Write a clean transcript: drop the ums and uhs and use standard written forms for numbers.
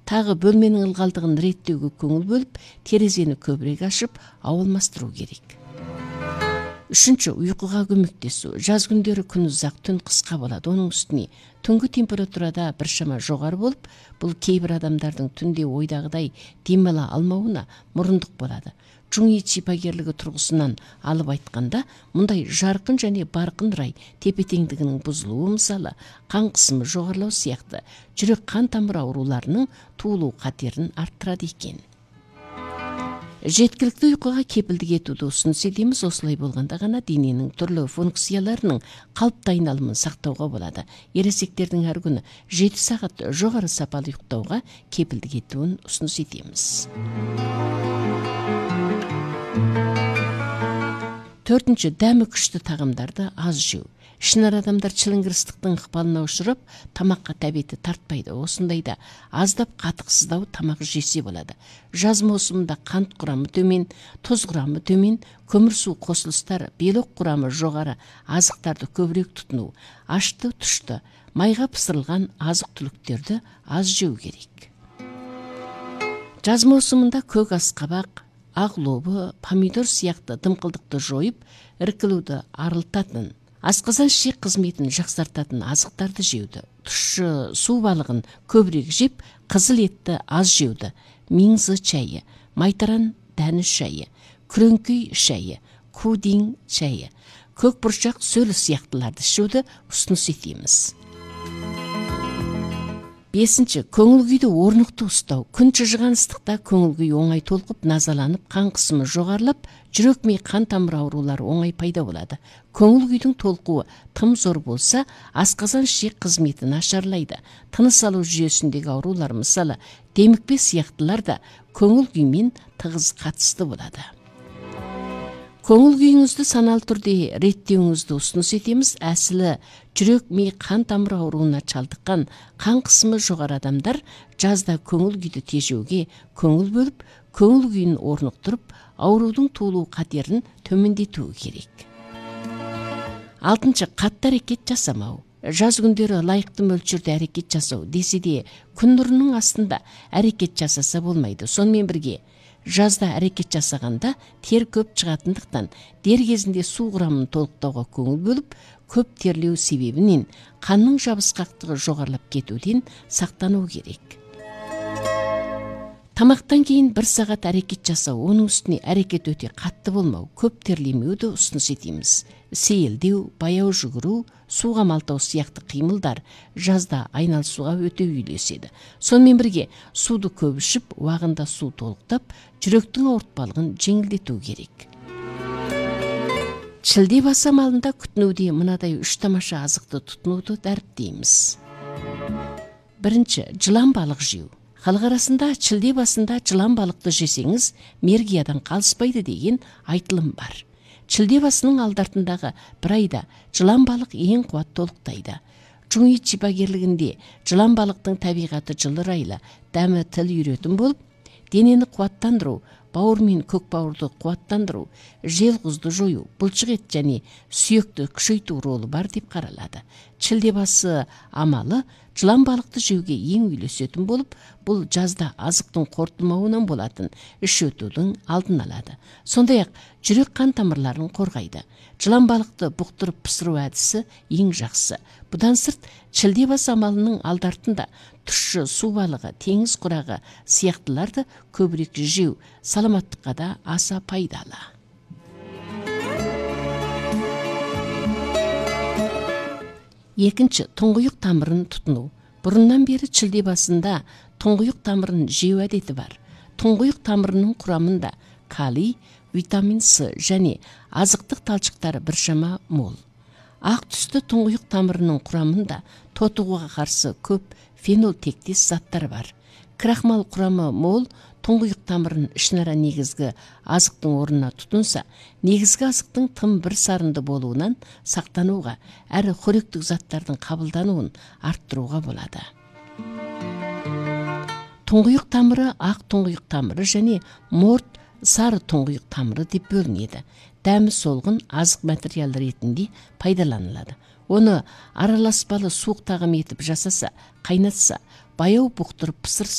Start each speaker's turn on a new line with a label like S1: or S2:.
S1: Тағы бөлменің ылғалдығын реттеуге көңіл бөліп, терезені көбірек ашып, ауа алмастыру керек. Үшінші, ұйқыға көмектесу. Жаз күндері күн ұзақ, түн қысқа болады. Оның үстіне түнгі температурада біршама жоғары болып, бұл кейбір адамдардың түнде ойдағыдай демала алмауына мұрындық болады. Чуңи шипагерлігі тұрғысынан алып айтқанда, мұндай жарқын және барқын рай тепе-теңдігінің бұзылуы, мысалы, қан қысымы жоғарылау сияқты жүрек қан тамыр ауруларының туылу қатерін арттырады екен. Жеткілікті ұйқыға кепілдік етуді ұсыныс етеміз. Осылай болғанда ғана дененің түрлі функцияларының қалыпты айналымын сақтауға болады. Ересектердің әр күні 7 сағат жоғары сапалы ұйықтауға кепілдік етуін ұсыныс етеміз. Төртінші, дәмі күшті тағамдарды аз жеу. Ішінар адамдар шіліңгірістіктің ықпалына ұшырап, тамаққа тәбеті тартпайды. Осындайда аздап қатықсыздау тамақ жесе болады. Жаз маусымында қант құрамы төмен, тұз құрамы төмен, көмірсу қосылыстары, белок құрамы жоғары азықтарды көбірек тұтыну, ашты, тұшты, майға пысырылған азық-түліктерді аз жеу керек. Жаз маусымында көк асқабақ, ақ лобы, помидор сияқты дымқылдықты жойып, іркілуді арылтатын, асқазан ішек қызметін жақсартатын азықтарды жеуді, тұщы су балығын көбірек жеп, қызыл етті аз жеуді, минзы шайы, майтаран дәні шайы, күреңкүй шайы, кудин шайы, көк бұршақ сөлі сияқтыларды ішуді ұсыныс етеміз. Бесінші, көңіл күйді орнықты ұстау. Күн шыжыған ыстықта көңіл күй оңай толқып, назаланып, қан қысымы жоғарылап, жүрек ми қан тамыр аурулары оңай пайда болады. Көңіл күйдің толқуы тым зор болса, асқазан ішек қызметі нашарлайды. Тыныс алу жүйесіндегі аурулар, мысалы, демікпе сияқтылар да көңіл күймен тығыз қатысты болады. Көңіл күйіңізді саналы түрде реттеуіңізді ұсыныс етеміз. Әсілі жүрек ми қан тамыр ауруына шалдыққан қан қысымы жоғары адамдар жазда көңіл күйді тежеуге көңіл бөліп, көңіл күйін орнықтырып, аурудың туылу қатерін төмендетуі керек. Алтыншы, қатты әрекет жасамау. Жаз күндері лайықты мөлшерде әрекет жасау десе де, күн нұрының астында әрекет жасаса болмайды. Сонымен бірге, жазда әрекет жасағанда тер көп шығатындықтан дер кезінде су құрамын толықтауға көңіл бөліп, көп терлеу себебінен қанның жабысқақтығы жоғарылап кетуден сақтану керек. Тамақтан кейін 1 сағат әрекет жасау, оның үстіне әрекет өте қатты болмау, көп терлемеуді ұсыныс етеміз. Сейілдеу, баяу жүгіру, суға малтау сияқты қимылдар жазда айналысуға өте үйлеседі. Сонымен бірге суды көп ішіп, уағында су толықтап, жүректің ауыртпалығын жеңілдету керек. Шілде басамалында күтінуде мынадай 3 тамаша азықты тұтынуды дәріптейміз. Бірінші, жылан балық жеу. Халық арасында шілде басында жылан балықты жесеңіз, мергиядан қалыспайды деген айтылым бар. Шілде басының алдартындағы 1 айда жылан балық ең қуат толықтайды. Чуңи шипагерлігінде жылан балықтың табиғаты жылы райлы, дәмі тіл үйретін болып, денені қуаттандыру, бауыр мен көк бауырды қуаттандыру, жел құзды жою, бұлшық ет және сүйекті күшейту ролы бар деп қаралады. Шілде басы амалы жылан балықты жеуге ең үйлесетін болып, бұл жазда азықтың қорытылмауынан болатын іш өтудің алдын алады. Сондай-ақ жүрек қан тамырларын қорғайды. Жылан балықты бұқтырып пісіру әдісі ең жақсы. Бұдан сырт, шілде басы амалының алдартында тұщы су балығы, теңіз құрағы сияқтыларды көбірек жеу саламаттыққа да аса пайдалы. Екінші, тұңғиық тамырын тұтыну. Бұрыннан бері шілде басында тұңғиық тамырын жеу әдеті бар. Тұңғиық тамырының құрамында калий, витамин С және азықтық талшықтары біршама мол. Ақ түсті тұңғиық тамырының құрамында тотығуға қарсы көп фенол тектес заттар бар. Крахмал құрамы мол, тұңғиық тамырын ішінара негізгі азықтың орнына тұтынса, негізгі азықтың тым бір сарынды болуынан сақтануға, әрі қоректік заттардың қабылдануын арттыруға болады. Тұңғиық тамыры ақ тұңғиық тамыры және морт сары тұңғиық тамыры деп бөлінеді. Дәмі солғын азық материал ретінде пайдаланылады. Оны араласпалы суық тағам етіп жасаса, қайнатса, баяу бұқтырып пісірсе